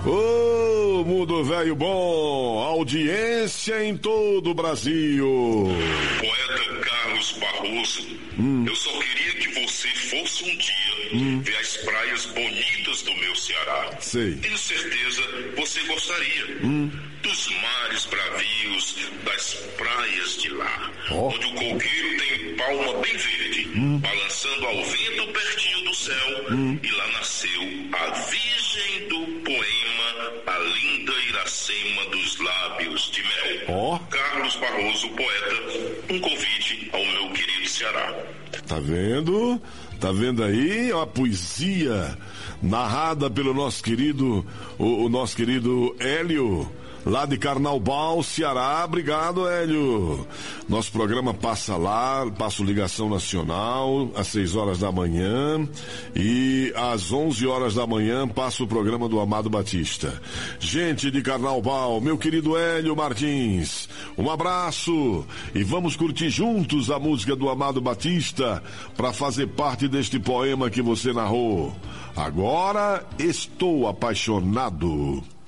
Ô, mundo velho bom, audiência em todo o Brasil. Poeta Carlos Barroso, eu só queria que você fosse um dia ver as praias bonitas do meu Ceará. Sei. Tenho certeza você gostaria. Dos mares bravios, das praias de lá, onde o coqueiro tem palma bem verde, balançando ao vento pertinho do céu, e lá nasceu a virgem do poema, a linda Iracema dos lábios de mel. Carlos Barroso, poeta, um convite ao meu querido Ceará. Tá vendo? Tá vendo aí a poesia narrada pelo nosso querido, o nosso querido Hélio, lá de Carnaubal, Ceará. Obrigado, Hélio. Nosso programa passa lá, passa o Ligação Nacional às 6 horas da manhã e às 11 horas da manhã passa o programa do Amado Batista. Gente de Carnaubal, meu querido Hélio Martins, um abraço e vamos curtir juntos a música do Amado Batista para fazer parte deste poema que você narrou. Agora estou apaixonado.